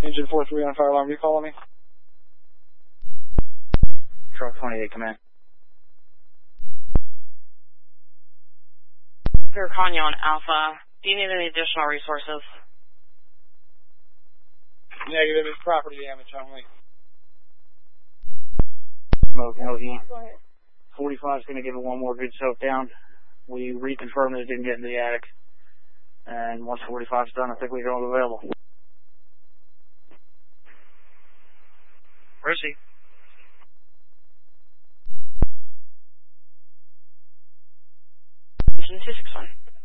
Engine 4-3 on fire alarm, you calling me? Truck 28, come in. Here, Canyon Alpha. Do you need any additional resources? Negative, it's property damage only. Smoke, no heat. 45 is going to give it one more good soak down. We reconfirmed that it didn't get into the attic. And once 45 is done, I think we go available. Where is he? Engine 261.